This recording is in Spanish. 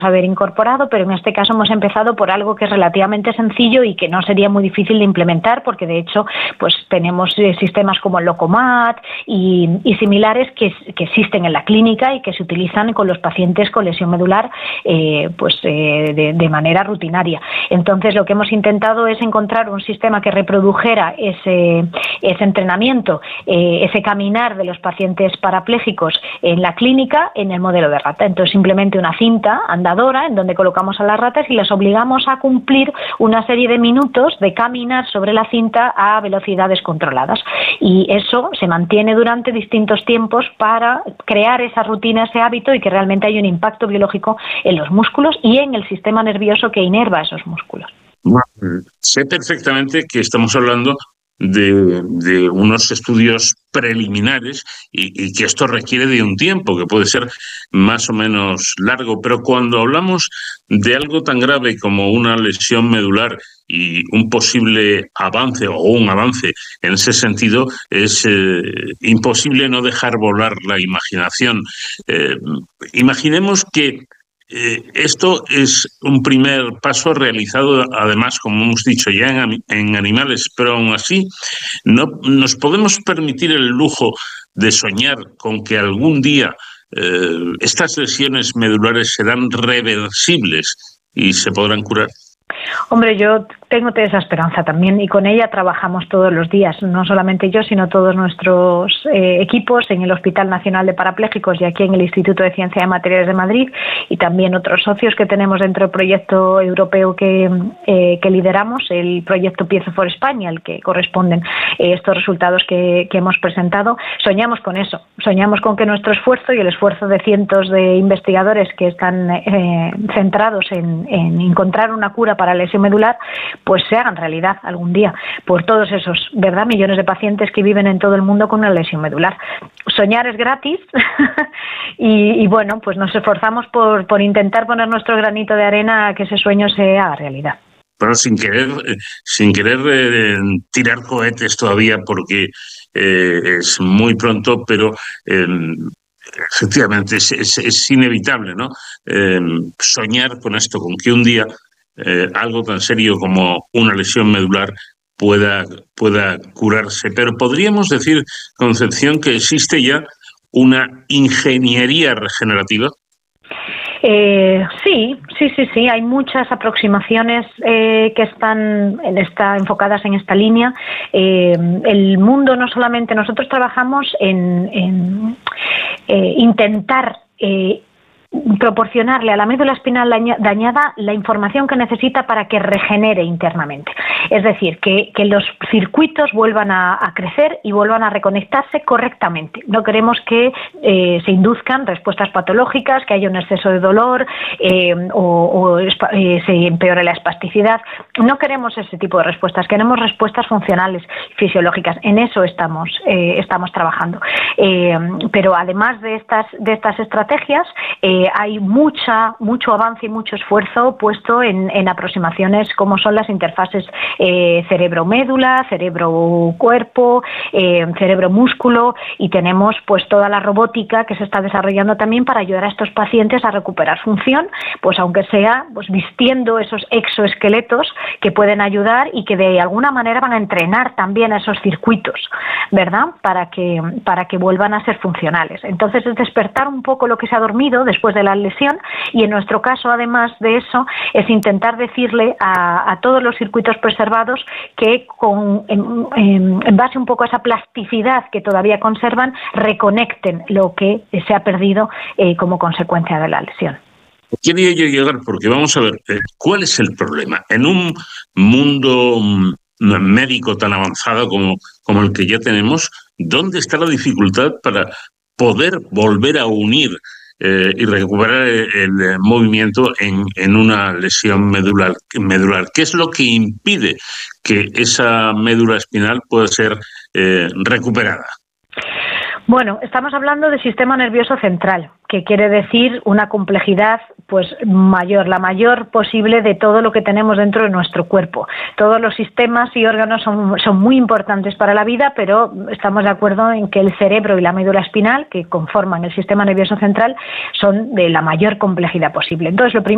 haber incorporado, pero en este caso hemos empezado por algo que es relativamente sencillo y que no sería muy difícil de implementar, porque de hecho pues tenemos sistemas como el Locomat y similares que existen en la clínica y que se utilizan con los pacientes con lesión medular de manera rutinaria. Entonces lo que hemos intentado es encontrar un sistema que reprodujera ese entrenamiento, ese caminar de los pacientes parapléjicos en la clínica en el modelo de rata. Entonces simplemente una cinta andadora en donde colocamos a las ratas y les obligamos a cumplir una serie de minutos de caminar sobre la cinta a velocidades controladas. Y eso se mantiene durante distintos tiempos para crear esa rutina, ese hábito, y que realmente haya un impacto biológico en los músculos y en el sistema nervioso que inerva esos músculos. Bueno, sé perfectamente que estamos hablando de unos estudios preliminares y que esto requiere de un tiempo que puede ser más o menos largo, pero cuando hablamos de algo tan grave como una lesión medular y un posible avance o un avance en ese sentido, es imposible no dejar volar la imaginación. Imaginemos que esto es un primer paso realizado, además, como hemos dicho, ya en animales, pero aún así no nos podemos permitir el lujo de soñar con que algún día estas lesiones medulares serán reversibles y se podrán curar. Hombre, yo tengo esa esperanza también y con ella trabajamos todos los días, no solamente yo, sino todos nuestros equipos en el Hospital Nacional de Parapléjicos y aquí en el Instituto de Ciencia de Materiales de Madrid, y también otros socios que tenemos dentro del proyecto europeo que lideramos, el proyecto Piezo for España, al que corresponden estos resultados que hemos presentado. Soñamos con eso, soñamos con que nuestro esfuerzo y el esfuerzo de cientos de investigadores que están centrados en encontrar una cura para la lesión medular, pues se hagan realidad algún día por todos esos, ¿verdad?, millones de pacientes que viven en todo el mundo con una lesión medular. Soñar es gratis y bueno, pues nos esforzamos por intentar poner nuestro granito de arena a que ese sueño se haga realidad. Pero sin querer tirar cohetes todavía, porque es muy pronto, pero efectivamente es inevitable, ¿no? Soñar con esto, con que un día algo tan serio como una lesión medular pueda curarse. Pero podríamos decir, Concepción, que existe ya una ingeniería regenerativa. Sí. Hay muchas aproximaciones que están enfocadas en esta línea. El mundo no solamente, nosotros trabajamos en intentar proporcionarle a la médula espinal dañada la información que necesita para que regenere internamente. Es decir, que los circuitos vuelvan a crecer y vuelvan a reconectarse correctamente. No queremos que se induzcan respuestas patológicas, que haya un exceso de dolor o se empeore la espasticidad. No queremos ese tipo de respuestas, queremos respuestas funcionales, fisiológicas. En eso estamos trabajando. Pero además de estas estrategias, hay mucho avance y mucho esfuerzo puesto en aproximaciones como son las interfaces cerebro-médula, cerebro-cuerpo, cerebro-músculo, y tenemos pues toda la robótica que se está desarrollando también para ayudar a estos pacientes a recuperar función, pues aunque sea pues vistiendo esos exoesqueletos que pueden ayudar y que de alguna manera van a entrenar también a esos circuitos, ¿verdad?, para que vuelvan a ser funcionales. Entonces es despertar un poco lo que se ha dormido después de la lesión, y en nuestro caso, además de eso, es intentar decirle a todos los circuitos preservados que en base un poco a esa plasticidad que todavía conservan, reconecten lo que se ha perdido como consecuencia de la lesión. Quería yo llegar porque vamos a ver, ¿cuál es el problema? En un mundo médico tan avanzado como el que ya tenemos, ¿dónde está la dificultad para poder volver a unir y recuperar el movimiento en una lesión medular? ¿Qué es lo que impide que esa médula espinal pueda ser recuperada? Bueno, estamos hablando de sistema nervioso central, que quiere decir una complejidad pues mayor, la mayor posible de todo lo que tenemos dentro de nuestro cuerpo. Todos los sistemas y órganos son muy importantes para la vida, pero estamos de acuerdo en que el cerebro y la médula espinal, que conforman el sistema nervioso central, son de la mayor complejidad posible. Entonces, lo primero